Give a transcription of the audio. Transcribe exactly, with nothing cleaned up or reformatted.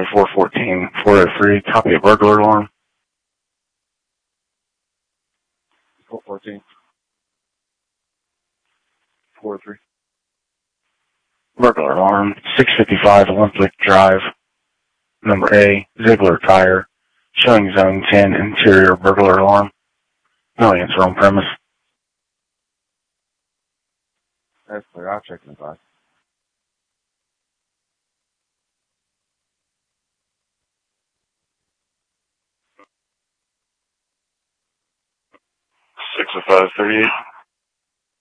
four fourteen, four oh three, copy a burglar alarm. four fourteen. four oh three. Burglar alarm, six fifty-five Olympic Drive, number A, Ziegler Tire, showing zone ten, interior burglar alarm. No answer on premise. That's clear. I'll check in the box. six oh five thirty-eight.